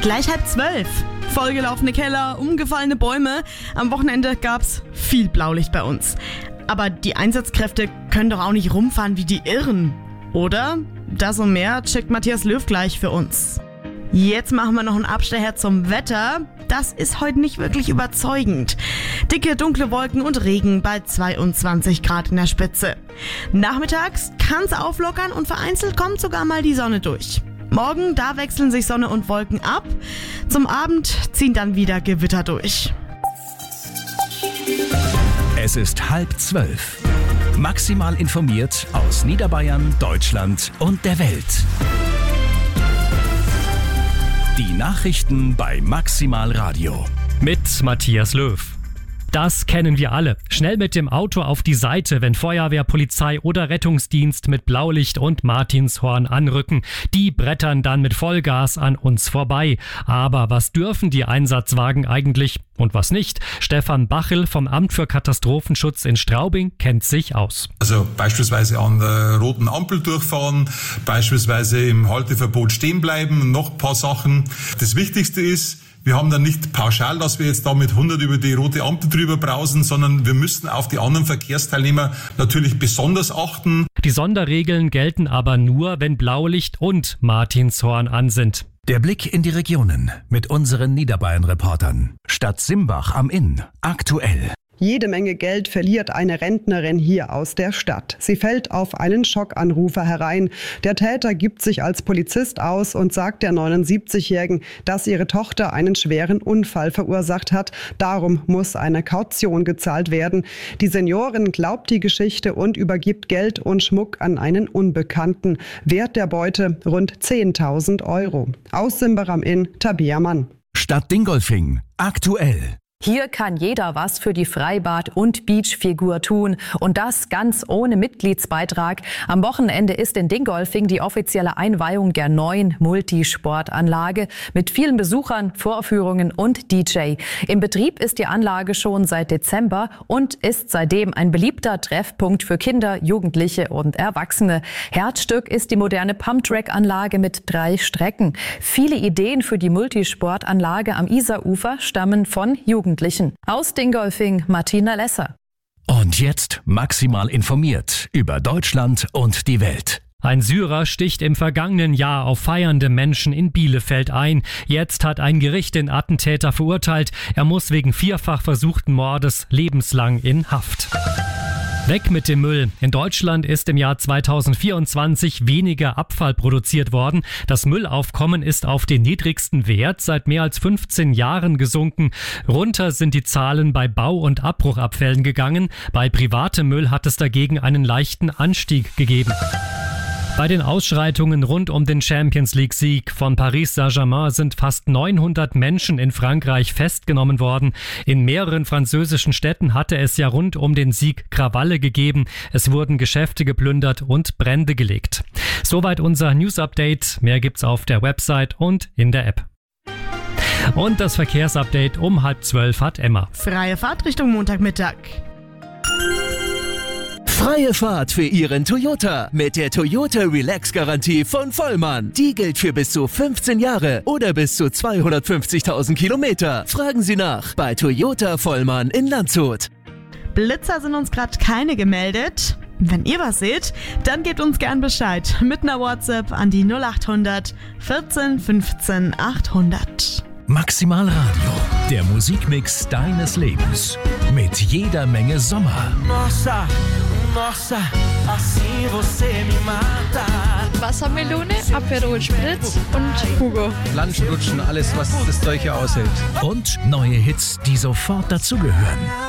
Gleich 11:30. Vollgelaufene Keller, umgefallene Bäume. Am Wochenende gab's viel Blaulicht bei uns. Aber die Einsatzkräfte können doch auch nicht rumfahren wie die Irren, oder? Das und mehr checkt Matthias Löw gleich für uns. Jetzt machen wir noch einen Abstecher zum Wetter. Das ist heute nicht wirklich überzeugend. Dicke, dunkle Wolken und Regen bei 22 Grad in der Spitze. Nachmittags kann's auflockern und vereinzelt kommt sogar mal die Sonne durch. Morgen, da wechseln sich Sonne und Wolken ab. Zum Abend ziehen dann wieder Gewitter durch. Es ist 11:30. Maximal informiert aus Niederbayern, Deutschland und der Welt. Die Nachrichten bei Maximal Radio. Mit Matthias Löw. Das kennen wir alle. Schnell mit dem Auto auf die Seite, wenn Feuerwehr, Polizei oder Rettungsdienst mit Blaulicht und Martinshorn anrücken. Die brettern dann mit Vollgas an uns vorbei. Aber was dürfen die Einsatzwagen eigentlich und was nicht? Stefan Bachel vom Amt für Katastrophenschutz in Straubing kennt sich aus. Also beispielsweise an der roten Ampel durchfahren, beispielsweise im Halteverbot stehen bleiben, noch ein paar Sachen. Das Wichtigste ist, wir haben dann nicht pauschal, dass wir jetzt da mit 100 über die rote Ampel drüber brausen, sondern wir müssen auf die anderen Verkehrsteilnehmer natürlich besonders achten. Die Sonderregeln gelten aber nur, wenn Blaulicht und Martinshorn an sind. Der Blick in die Regionen mit unseren Niederbayern-Reportern. Stadt Simbach am Inn. Aktuell. Jede Menge Geld verliert eine Rentnerin hier aus der Stadt. Sie fällt auf einen Schockanrufer herein. Der Täter gibt sich als Polizist aus und sagt der 79-Jährigen, dass ihre Tochter einen schweren Unfall verursacht hat. Darum muss eine Kaution gezahlt werden. Die Seniorin glaubt die Geschichte und übergibt Geld und Schmuck an einen Unbekannten. Wert der Beute rund 10.000 Euro. Aus Simbach am Inn, Tabea Mann. Stadt Dingolfing. Aktuell. Hier kann jeder was für die Freibad- und Beachfigur tun. Und das ganz ohne Mitgliedsbeitrag. Am Wochenende ist in Dingolfing die offizielle Einweihung der neuen Multisportanlage mit vielen Besuchern, Vorführungen und DJ. Im Betrieb ist die Anlage schon seit Dezember und ist seitdem ein beliebter Treffpunkt für Kinder, Jugendliche und Erwachsene. Herzstück ist die moderne Pumptrack-Anlage mit 3 Strecken. Viele Ideen für die Multisportanlage am Isarufer stammen von Jugendlichen. Aus Dingolfing, Martina Lesser. Und jetzt maximal informiert über Deutschland und die Welt. Ein Syrer sticht im vergangenen Jahr auf feiernde Menschen in Bielefeld ein. Jetzt hat ein Gericht den Attentäter verurteilt. Er muss wegen 4-fach versuchten Mordes lebenslang in Haft. Weg mit dem Müll. In Deutschland ist im Jahr 2024 weniger Abfall produziert worden. Das Müllaufkommen ist auf den niedrigsten Wert seit mehr als 15 Jahren gesunken. Runter sind die Zahlen bei Bau- und Abbruchabfällen gegangen. Bei privatem Müll hat es dagegen einen leichten Anstieg gegeben. Bei den Ausschreitungen rund um den Champions-League-Sieg von Paris Saint-Germain sind fast 900 Menschen in Frankreich festgenommen worden. In mehreren französischen Städten hatte es ja rund um den Sieg Krawalle gegeben. Es wurden Geschäfte geplündert und Brände gelegt. Soweit unser News-Update. Mehr gibt's auf der Website und in der App. Und das Verkehrsupdate um 11:30 hat Emma. Freie Fahrt Richtung Montagmittag. Freie Fahrt für Ihren Toyota mit der Toyota Relax-Garantie von Vollmann. Die gilt für bis zu 15 Jahre oder bis zu 250.000 Kilometer. Fragen Sie nach bei Toyota Vollmann in Landshut. Blitzer sind uns gerade keine gemeldet. Wenn ihr was seht, dann gebt uns gern Bescheid mit einer WhatsApp an die 0800 14 15 800. Maximal Radio, der Musikmix deines Lebens. Mit jeder Menge Sommer. Nossa, assim você me mata. Wassermelone, Aperol Spritz und Hugo. Lunch, Lutschen, alles, was das Zeug hier aushält. Und neue Hits, die sofort dazugehören.